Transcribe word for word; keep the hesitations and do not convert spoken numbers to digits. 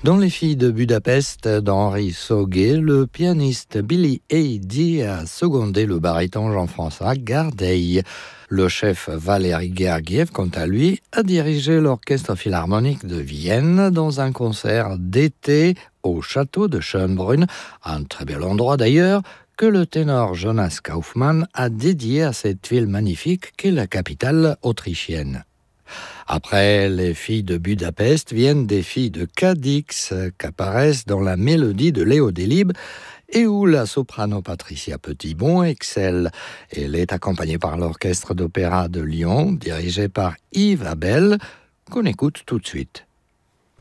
Dans Les filles de Budapest d'Henri Sauguet, le pianiste Billy Eidi a secondé le baryton Jean-François Gardeil. Le chef Valéry Gergiev, quant à lui, a dirigé l'orchestre philharmonique de Vienne dans un concert d'été au château de Schönbrunn, un très bel endroit d'ailleurs, que le ténor Jonas Kaufmann a dédié à cette ville magnifique qu'est la capitale autrichienne. Après Les filles de Budapest viennent des filles de Cadix qu'apparaissent dans La mélodie de Léo Delibes et où la soprano Patricia Petitbon excelle. Elle est accompagnée par l'orchestre d'opéra de Lyon, dirigé par Yves Abel, qu'on écoute tout de suite.